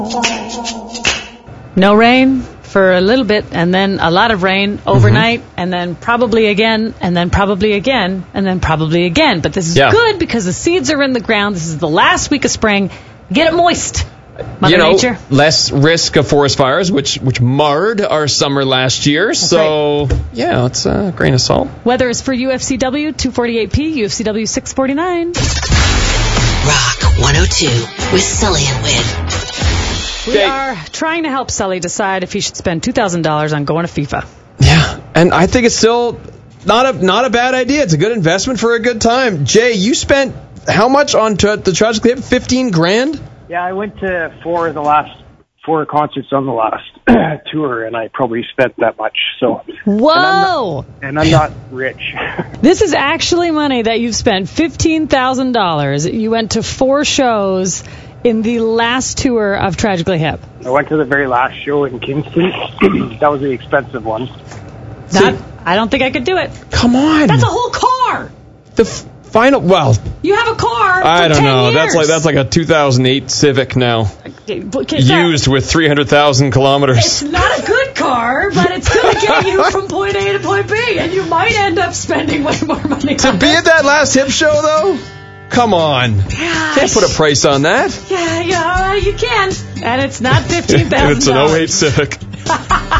No rain for a little bit, and then a lot of rain overnight, and then probably again, and then probably again, and then probably again. But this is good because the seeds are in the ground. This is the last week of spring. Get it moist. Mother Nature. Less risk of forest fires, which marred our summer last year. That's right. Yeah, it's a grain of salt. Weather is for UFCW 248p, UFCW 649. Rock 102 with Sully and Win. We are trying to help Sully decide if he should spend $2,000 on going to FIFA. Yeah, and I think it's still not a bad idea. It's a good investment for a good time. Jay, you spent how much on the Tragic Hip? $15,000? Yeah, I went to four concerts on the last tour, and I probably spent that much. So. Whoa! And I'm not rich. This is actually money that you've spent. $15,000. You went to 4 shows in the last tour of Tragically Hip. I went to the very last show in Kingston. That was the expensive one. I don't think I could do it. Come on. That's a whole car. You have a car for I don't 10 know. years. That's like a 2008 Civic now. Used with 300,000 kilometers. It's not a good car, but it's going to get you from point A to point B, and you might end up spending way more money. To be at that last Hip show, though? Come on. Gosh. Can't put a price on that. Yeah, you can. And it's not $15,000. It's an 08 Civic.